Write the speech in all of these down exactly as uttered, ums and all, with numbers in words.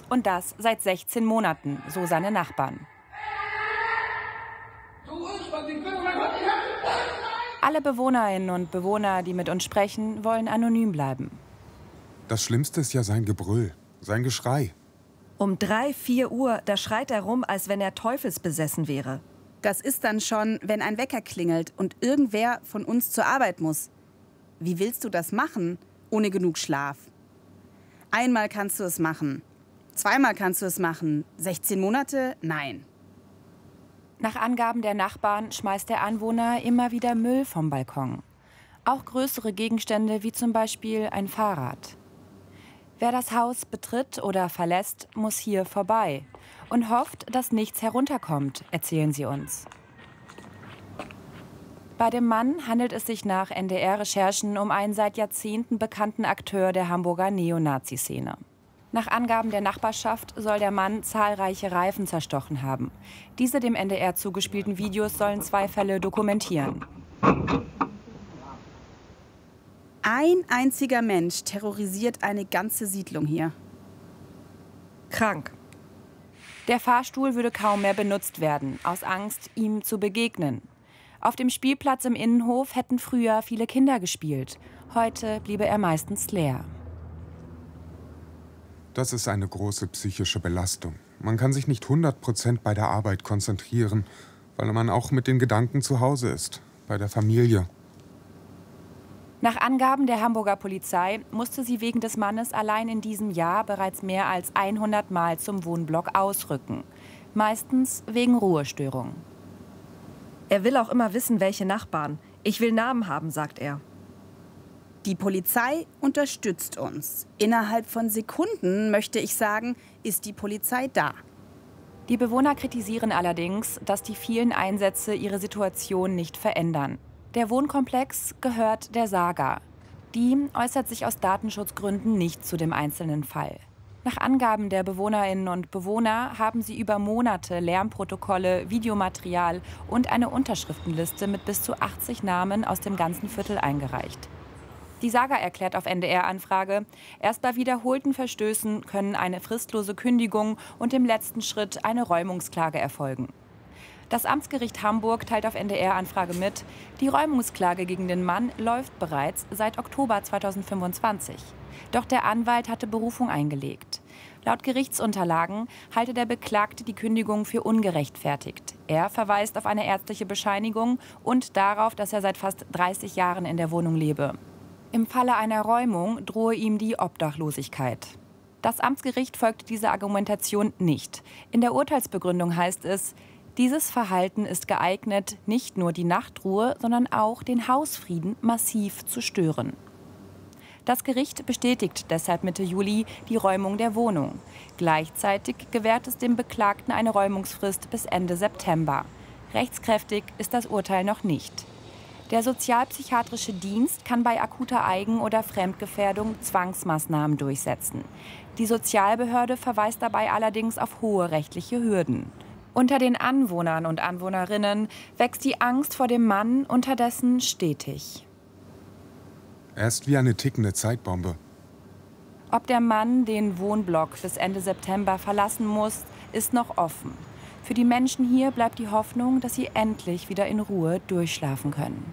Und das seit sechzehn Monaten, so seine Nachbarn. Alle Bewohnerinnen und Bewohner, die mit uns sprechen, wollen anonym bleiben. Das Schlimmste ist ja sein Gebrüll, sein Geschrei. Um drei, vier Uhr, da schreit er rum, als wenn er teufelsbesessen wäre. Das ist dann schon, wenn ein Wecker klingelt und irgendwer von uns zur Arbeit muss. Wie willst du das machen, ohne genug Schlaf? Einmal kannst du es machen, zweimal kannst du es machen, sechzehn Monate? Nein. Nach Angaben der Nachbarn schmeißt der Anwohner immer wieder Müll vom Balkon. Auch größere Gegenstände wie zum Beispiel ein Fahrrad. Wer das Haus betritt oder verlässt, muss hier vorbei und hofft, dass nichts herunterkommt, erzählen sie uns. Bei dem Mann handelt es sich nach N D R-Recherchen um einen seit Jahrzehnten bekannten Akteur der Hamburger Neonazi-Szene. Nach Angaben der Nachbarschaft soll der Mann zahlreiche Reifen zerstochen haben. Diese dem N D R zugespielten Videos sollen zwei Fälle dokumentieren. Ein einziger Mensch terrorisiert eine ganze Siedlung hier. Krank. Der Fahrstuhl würde kaum mehr benutzt werden, aus Angst, ihm zu begegnen. Auf dem Spielplatz im Innenhof hätten früher viele Kinder gespielt. Heute bliebe er meistens leer. Das ist eine große psychische Belastung. Man kann sich nicht hundert Prozent bei der Arbeit konzentrieren, weil man auch mit den Gedanken zu Hause ist, bei der Familie. Nach Angaben der Hamburger Polizei musste sie wegen des Mannes allein in diesem Jahr bereits mehr als hundert Mal zum Wohnblock ausrücken. Meistens wegen Ruhestörungen. Er will auch immer wissen, welche Nachbarn. Ich will Namen haben, sagt er. Die Polizei unterstützt uns. Innerhalb von Sekunden, möchte ich sagen, ist die Polizei da. Die Bewohner kritisieren allerdings, dass die vielen Einsätze ihre Situation nicht verändern. Der Wohnkomplex gehört der Saga. Die äußert sich aus Datenschutzgründen nicht zu dem einzelnen Fall. Nach Angaben der Bewohnerinnen und Bewohner haben sie über Monate Lärmprotokolle, Videomaterial und eine Unterschriftenliste mit bis zu achtzig Namen aus dem ganzen Viertel eingereicht. Die Saga erklärt auf N D R-Anfrage, erst bei wiederholten Verstößen können eine fristlose Kündigung und im letzten Schritt eine Räumungsklage erfolgen. Das Amtsgericht Hamburg teilt auf N D R-Anfrage mit, die Räumungsklage gegen den Mann läuft bereits seit Oktober zweitausendfünfundzwanzig. Doch der Anwalt hatte Berufung eingelegt. Laut Gerichtsunterlagen halte der Beklagte die Kündigung für ungerechtfertigt. Er verweist auf eine ärztliche Bescheinigung und darauf, dass er seit fast dreißig Jahren in der Wohnung lebe. Im Falle einer Räumung drohe ihm die Obdachlosigkeit. Das Amtsgericht folgte dieser Argumentation nicht. In der Urteilsbegründung heißt es, dieses Verhalten ist geeignet, nicht nur die Nachtruhe, sondern auch den Hausfrieden massiv zu stören. Das Gericht bestätigt deshalb Mitte Juli die Räumung der Wohnung. Gleichzeitig gewährt es dem Beklagten eine Räumungsfrist bis Ende September. Rechtskräftig ist das Urteil noch nicht. Der sozialpsychiatrische Dienst kann bei akuter Eigen- oder Fremdgefährdung Zwangsmaßnahmen durchsetzen. Die Sozialbehörde verweist dabei allerdings auf hohe rechtliche Hürden. Unter den Anwohnern und Anwohnerinnen wächst die Angst vor dem Mann unterdessen stetig. Er ist wie eine tickende Zeitbombe. Ob der Mann den Wohnblock bis Ende September verlassen muss, ist noch offen. Für die Menschen hier bleibt die Hoffnung, dass sie endlich wieder in Ruhe durchschlafen können.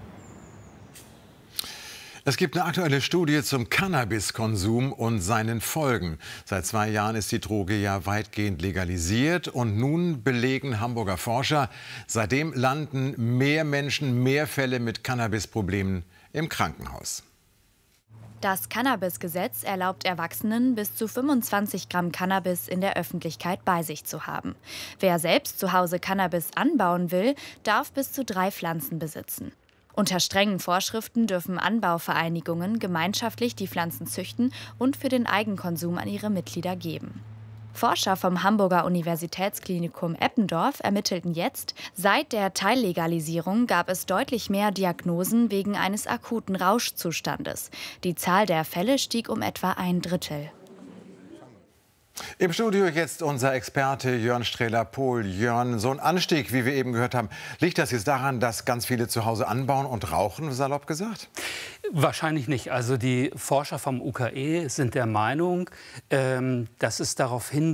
Es gibt eine aktuelle Studie zum Cannabiskonsum und seinen Folgen. Seit zwei Jahren ist die Droge ja weitgehend legalisiert. Und nun belegen Hamburger Forscher, seitdem landen mehr Menschen, mehr Fälle mit Cannabisproblemen im Krankenhaus. Das Cannabis-Gesetz erlaubt Erwachsenen, bis zu fünfundzwanzig Gramm Cannabis in der Öffentlichkeit bei sich zu haben. Wer selbst zu Hause Cannabis anbauen will, darf bis zu drei Pflanzen besitzen. Unter strengen Vorschriften dürfen Anbauvereinigungen gemeinschaftlich die Pflanzen züchten und für den Eigenkonsum an ihre Mitglieder geben. Forscher vom Hamburger Universitätsklinikum Eppendorf ermittelten jetzt, seit der Teillegalisierung gab es deutlich mehr Diagnosen wegen eines akuten Rauschzustandes. Die Zahl der Fälle stieg um etwa ein Drittel. Im Studio jetzt unser Experte Jörn Strehler-Pohl. Jörn, so ein Anstieg, wie wir eben gehört haben, liegt das jetzt daran, dass ganz viele zu Hause anbauen und rauchen, salopp gesagt? Wahrscheinlich nicht. Also die Forscher vom U K E sind der Meinung, ähm, dass es darauf hin